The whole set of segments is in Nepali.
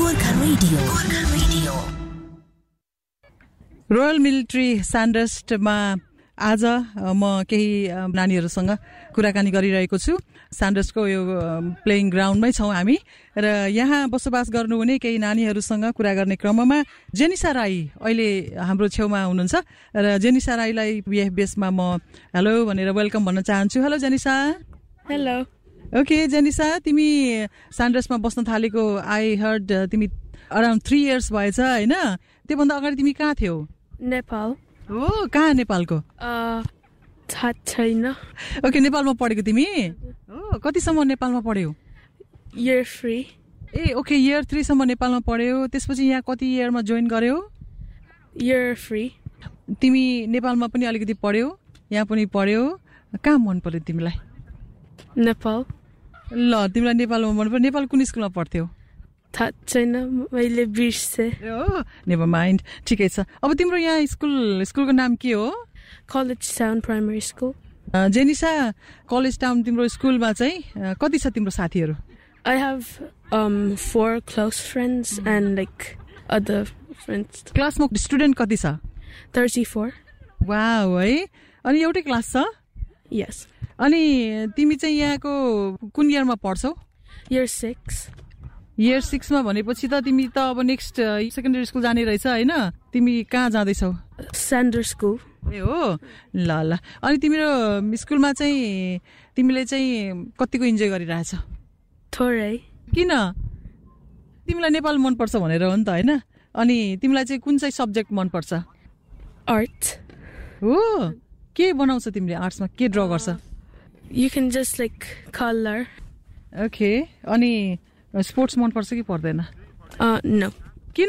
गोर्खा रेडियो रोयल मिलिट्री स्यान्डर्स्टमा आज म केही नानीहरूसँग कुराकानी गरिरहेको छु। स्यान्डर्सको यो प्लेइङ ग्राउन्डमै छौँ हामी र यहाँ बसोबास गर्नुहुने केही नानीहरूसँग कुरा गर्ने क्रममा जेनिसा राई अहिले हाम्रो छेउमा हुनुहुन्छ र जेनिसा राईलाई बिएफबिएसमा म हेलो भनेर वेलकम भन्न चाहन्छु। Hello Jenisa. Hello. Okay Jenisa, तिमी स्यान्डर्समा बस्न थालेको आई हर्ड तिमी अराउन्ड 3 years भएछ होइन? त्योभन्दा अगाडि तिमी कहाँ थियौ? नेपाल। हो, कहाँ नेपालको? थाहा छैन। ओके, नेपालमा पढेको तिमी? हो, कतिसम्म नेपालमा पढ्यौ? Year 3। ए ओके, Year 3 सम्म नेपालमा पढ्यौ। त्यसपछि यहाँ कति इयरमा जोइन गर्यौ? Year 3। तिमी नेपालमा पनि अलिकति पढ्यौ, यहाँ पनि पढ्यौ। कहाँ मन पर्यो तिमीलाई? नेपाल। ल, तिमीलाई नेपालमा मन पर्यो। नेपाल कुन स्कुलमा पढ्थ्यौ? थाहा छैन, मैले बिर्से। हो, नेभर माइन्ड, ठिकै छ। अब तिम्रो यहाँ स्कुलको नाम के हो? College town primary school. Jenisa, college town तिम्रो स्कुलमा चाहिँ कति छ तिम्रो साथीहरू? I have 4 close friends and like other friends. क्लासमा स्टुडेन्ट कति छ? 34. वाउ, है। अनि एउटै क्लास छ? Yes. अनि तिमी चाहिँ यहाँको कुन इयरमा पढ्छौ? Year 6. Year 6 मा भनेपछि त तिमी त अब नेक्स्ट सेकेन्डरी स्कुल जाने रहेछ होइन? तिमी कहाँ जाँदैछौ? Sanders School. ए हो, ल ल। अनि तिम्रो स्कुलमा चाहिँ तिमीले चाहिँ कतिको इन्जोय गरिरहेछौ? थोरै। किन? तिमीलाई नेपाल मनपर्छ भनेर हो नि त होइन? अनि तिमीलाई चाहिँ कुन चाहिँ सब्जेक्ट मनपर्छ? Art. हो, के बनाउँछ तिमीले आर्ट्समा? के ड्र गर्छ? You can just like color. Okay, अनि स्पोर्ट्स मनपर्छ कि पर्दैन? No. किन?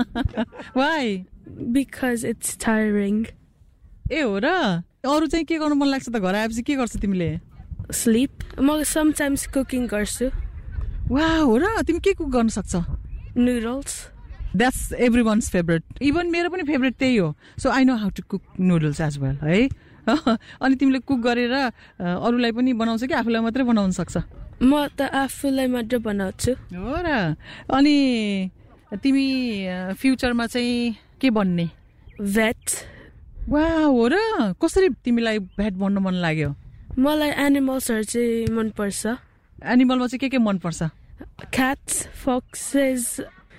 Why? Because it's tiring. ए हो र? अरू चाहिँ के गर्नु मन लाग्छ त घर आएपछि? के गर्छ तिमीले? Sleep. म sometimes cooking गर्छु. वाह, हो र? तिमी के कुक गर्न सक्छ? Noodles. That's everyone's favorite. Even मेरो पनि फेभरेट त्यही हो. So I know how to cook noodles as well, है? अनि तिमीले कुक गरेर अरूलाई पनि बनाउँछ कि आफूलाई मात्रै बनाउन सक्छ? म त आफूलाई मात्र बनाउँछु। हो र? अनि तिमी फ्युचरमा चाहिँ के बन्ने? Vet. वाह, हो र? कसरी तिमीलाई भेट बन्न मन लाग्यो? मलाई एनिमल्सहरु चाहिँ मन पर्छ। एनिमलमा चाहिँ के मन पर्छ? Cats, foxes,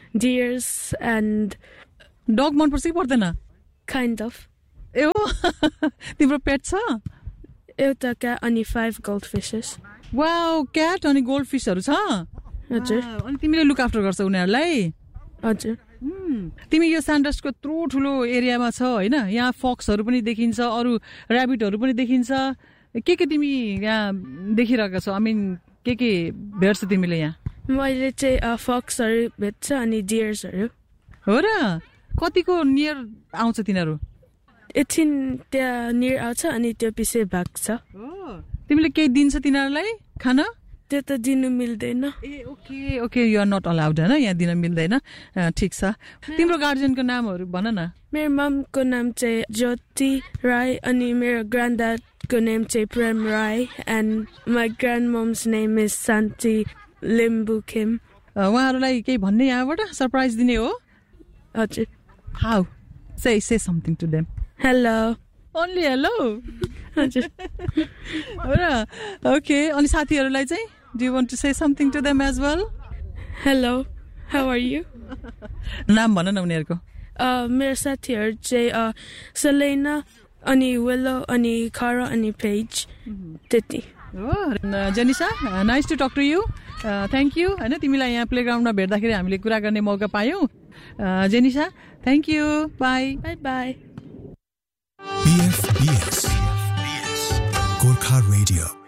deers and डग मन पर्छ कि पर्दैन? kind of. ए हो, तिम्रो पेट छ? एउटा क्याट अनि 5 goldfishes. वाउ, क्याट अनि गोल्ड फिसहरू छ? हजुर। अनि तिमीले लुक आफ्टर गर्छौ उनीहरूलाई? हजुर। तिमी यो स्यान्डर्सको यत्रो ठुलो एरियामा छ होइन? यहाँ फक्सहरू पनि देखिन्छ, अरू ऱ्याबिटहरू पनि देखिन्छ। के तिमी यहाँ देखिरहेका छौ? आई मिन के भेट्छ तिमीले यहाँ? मैले चाहिँ फक्सहरू भेट्छ अनि डियर्सहरू। हो र? कतिको नियर आउँछ तिनीहरू? एकछिन त्यहाँ नियर आउँछ अनि त्यो पछि भाग्छ। तिमीले केही दिन्छ तिनीहरूलाई खाना? त्यो त दिनु मिल्दैन। ए okay, you are not allowed होइन? यहाँ दिन मिल्दैन। ठिक छ। तिम्रो गार्जियनको नामहरू भन न। मेरो ममको नाम चाहिँ ज्योति राई अनि मेरो ग्रान्डड्याडको नेम चाहिँ प्रेम Rai and my grand mums name is शान्ति लिम्बुखेम। उहाँहरूलाई केही भन्ने यहाँबाट सरप्राइज दिने हो? हजुर। How? say something to them. Hello. Only hello? हजुर। हो र? ओके, अनि साथीहरूलाई चाहिँ do you want to say something to them as well? Hello. How are you? नाम भन न उनीहरूको। मेरो साथीहरू चाहिँ सेलेना अनि विलो अनि खारा अनि पेज त्यति। Jenisa, nice to talk to you. Thank you होइन, तिमीलाई यहाँ प्लेग्राउन्डमा भेट्दाखेरि हामीले कुरा गर्ने मौका पायौँ। Jenisa, thank you, by by. BFBS Gorkha Radio.